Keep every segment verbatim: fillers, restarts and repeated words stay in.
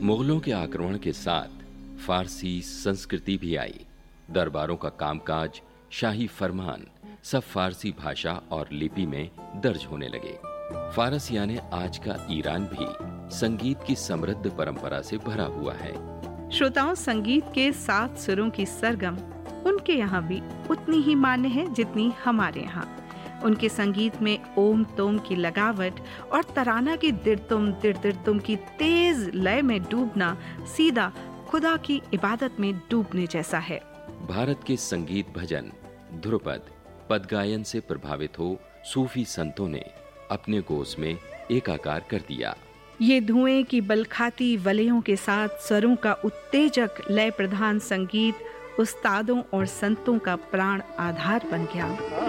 मुगलों के आक्रमण के साथ फारसी संस्कृति भी आई। दरबारों का कामकाज, शाही फरमान सब फारसी भाषा और लिपि में दर्ज होने लगे। फारस यानी आज का ईरान भी संगीत की समृद्ध परंपरा से भरा हुआ है। श्रोताओं, संगीत के सात सुरों की सरगम उनके यहाँ भी उतनी ही मान्य है जितनी हमारे यहाँ। उनके संगीत में ओम तोम की लगावट और तराना की दिरतुम दिरदिरतुम की तेज लय में डूबना सीधा खुदा की इबादत में डूबने जैसा है। भारत के संगीत भजन, ध्रुपद, पद गायन से प्रभावित हो सूफी संतों ने अपने को उसमें एकाकार कर दिया। ये धुएं की बलखाती वलयों के साथ स्वरों का उत्तेजक लय प्रधान संगीत उस्तादों और संतों का प्राण आधार बन गया।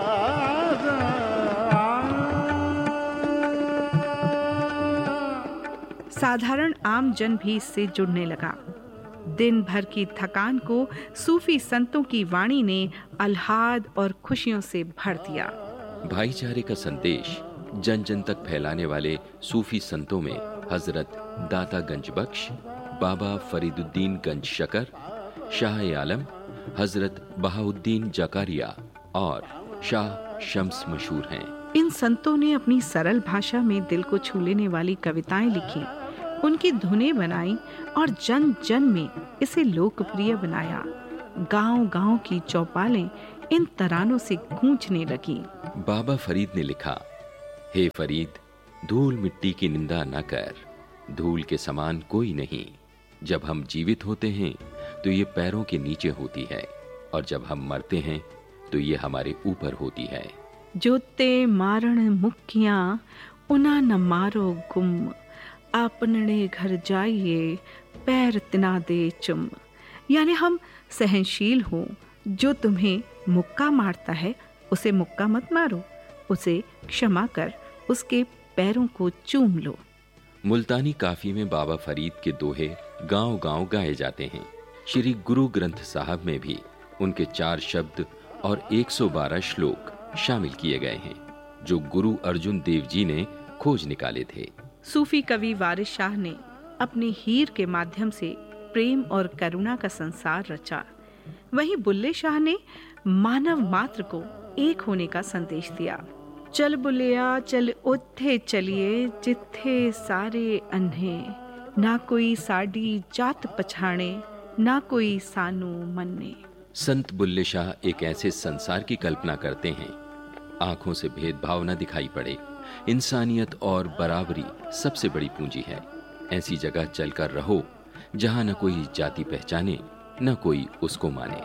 साधारण आम जन भी इससे जुड़ने लगा। दिन भर की थकान को सूफी संतों की वाणी ने आह्लाद और खुशियों से भर दिया। भाईचारे का संदेश जन जन तक फैलाने वाले सूफी संतों में हजरत दाता गंज बख्श, बाबा फरीदुद्दीन गंज शकर, शाह आलम, हजरत बहाउद्दीन जकारिया और शाह शम्स मशहूर हैं। इन संतों ने अपनी सरल भाषा में दिल को छू लेने वाली कविताएं लिखी, उनकी धुनें बनाई और जन जन में इसे लोकप्रिय बनाया। गांव-गांव की चौपालें इन तरानों से गूंजने लगी। बाबा फरीद ने लिखा, हे फरीद, धूल मिट्टी की निंदा न कर, धूल के समान कोई नहीं। जब हम जीवित होते हैं तो ये पैरों के नीचे होती है, और जब हम मरते हैं तो ये हमारे ऊपर होती है। जोते मारण मुक्कियां उना न मारो गुम, आपने घर जाइए पैर तिना दे चुम। यानी हम सहनशील हो, जो तुम्हें मुक्का मारता है उसे मुक्का मत मारो, उसे क्षमा कर उसके पैरों को चूम लो। मुल्तानी काफी में बाबा फरीद के दोहे गांव-गांव गाए जाते हैं। श्री गुरु ग्रंथ साहब में भी उनके चार शब्द और एक सौ बारह श्लोक शामिल किए गए हैं, जो गुरु अर्जुन देव जी ने खोज निकाले थे। सूफी कवि वारिस शाह ने अपने हीर के माध्यम से प्रेम और करुणा का संसार रचा। वहीं बुल्ले शाह ने मानव मात्र को एक होने का संदेश दिया। चल बुलिया चल उथे चलिए जिथे सारे अन्हे, ना कोई साड़ी जात पछाणे, ना कोई सानू मन्ने। संत बुल्ले शाह एक ऐसे संसार की कल्पना करते हैं, आंखों से भेदभाव न दिखाई पड़े, इंसानियत और बराबरी सबसे बड़ी पूंजी है। ऐसी जगह चलकर रहो जहां न कोई जाति पहचाने, न कोई उसको माने।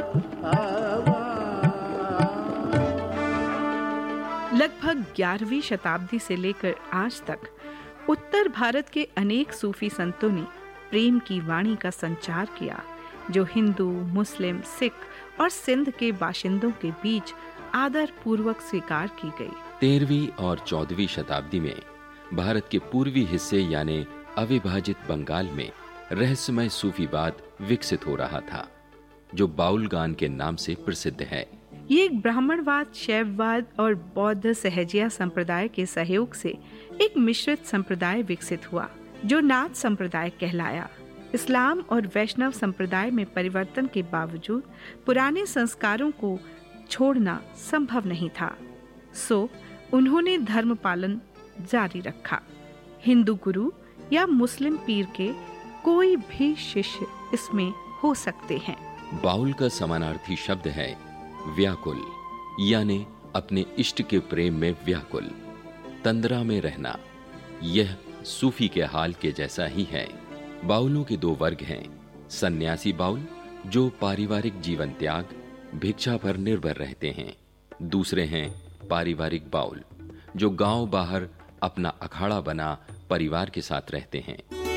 लगभग ग्यारहवीं शताब्दी से लेकर आज तक उत्तर भारत के अनेक सूफी संतों ने प्रेम की वाणी का संचार किया, जो हिंदू, मुस्लिम, सिख और सिंध के बाशिंदों के बीच आदर पूर्वक स्वीकार की गई। तेरहवीं और चौदहवीं शताब्दी में भारत के पूर्वी हिस्से यानी अविभाजित बंगाल में रहस्यमय सूफीवाद विकसित हो रहा था, जो बाउल गान के नाम से प्रसिद्ध है। ये एक ब्राह्मणवाद, शैववाद और बौद्ध सहजिया संप्रदाय के सहयोग से एक मिश्रित संप्रदाय विकसित हुआ, जो नाथ संप्रदाय कहलाया। इस्लाम और वैष्णव संप्रदाय में परिवर्तन के बावजूद पुराने संस्कारों को छोड़ना संभव नहीं था, सो उन्होंने धर्म पालन जारी रखा। हिंदू गुरु या मुस्लिम पीर के कोई भी शिष्य इसमें हो सकते हैं। बाउल का समानार्थी शब्द है व्याकुल, यानी अपने इष्ट के प्रेम में व्याकुल, तंद्रा में रहना। यह सूफी के हाल के जैसा ही है। बाउलों के दो वर्ग हैं, सन्यासी बाउल जो पारिवारिक जीवन त्याग, भिक्षा पर निर्भर रहते हैं। दूसरे हैं पारिवारिक बाउल जो गांव बाहर अपना अखाड़ा बना परिवार के साथ रहते हैं।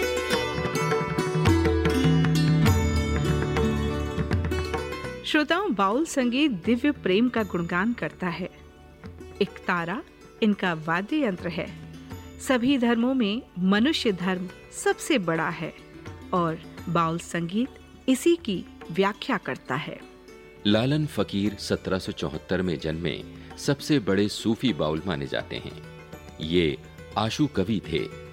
श्रोताओं, बाउल संगीत दिव्य प्रेम का गुणगान करता है। एक तारा इनका वाद्य यंत्र है। सभी धर्मों में मनुष्य धर्म सबसे बड़ा है और बाउल संगीत इसी की व्याख्या करता है। लालन फकीर सत्रह सौ चौहत्तर में जन्मे सबसे बड़े सूफी बाउल माने जाते हैं। ये आशु कवि थे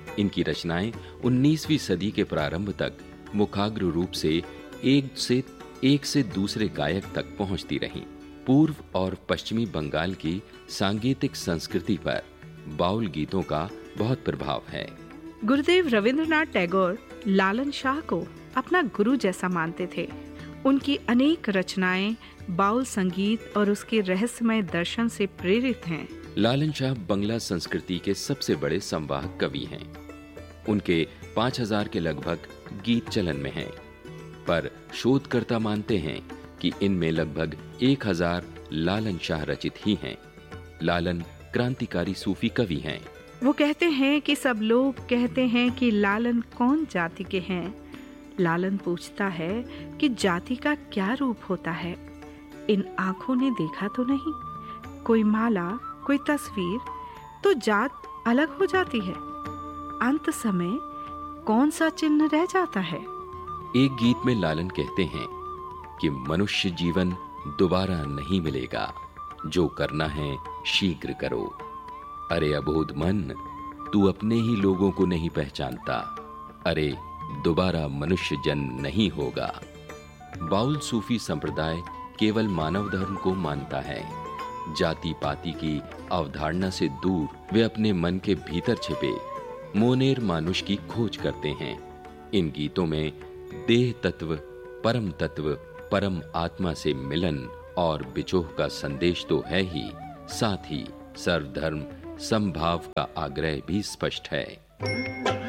इनकी रचनाएं उन्नीसवीं सदी के प्रारंभ तक मुखाग्र रूप से एक से एक से दूसरे गायक तक पहुंचती रहीं। पूर्व और पश्चिमी बंगाल की सांगीतिक संस्कृति पर बाउल गीतों का बहुत प्रभाव है। गुरुदेव रविंद्रनाथ टैगोर लालन शाह को अपना गुरु जैसा मानते थे। उनकी अनेक रचनाएं बाउल संगीत और उसके रहस्यमय दर्शन से प्रेरित हैं। लालन शाह बंगला संस्कृति के सबसे बड़े संवाहक कवि हैं। उनके पाँच हज़ार के लगभग गीत चलन में हैं, पर शोधकर्ता मानते हैं कि इनमें लगभग एक हज़ार लालन शाह रचित ही हैं। लालन क्रांतिकारी सूफी कवि हैं। वो कहते हैं कि सब लोग कहते हैं कि लालन कौन जाति के हैं। लालन पूछता है कि जाति का क्या रूप होता है। इन आंखों ने देखा तो नहीं, कोई माला, कोई तस्वीर, तो जात अलग हो जाती है। अंत समय कौन सा चिन्ह रह जाता है। एक गीत में लालन कहते हैं कि मनुष्य जीवन दोबारा नहीं मिलेगा, जो करना है शीघ्र करो। अरे अबोध मन, तू अपने ही लोगों को नहीं पहचानता। अरे दोबारा मनुष्य जन्म नहीं होगा। बाउल सूफी संप्रदाय केवल मानव धर्म को मानता है। जाति पाति की अवधारणा से दूर वे अपने मन के भीतर छिपे मोनेर मानुष की खोज करते हैं। इन गीतों में देह तत्व, परम तत्व, परम आत्मा से मिलन और बिछोह का संदेश तो है ही, साथ ही सर्वधर्म समभाव का आग्रह भी स्पष्ट है।